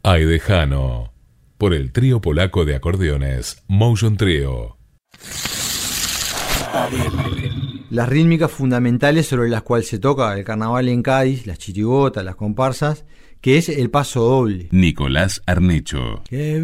Aidejano, por el trío polaco de acordeones Motion Trio. Las rítmicas fundamentales sobre las cuales se toca el carnaval en Cádiz, las chirigotas, las comparsas, que es el paso doble. Nicolás Arnecho.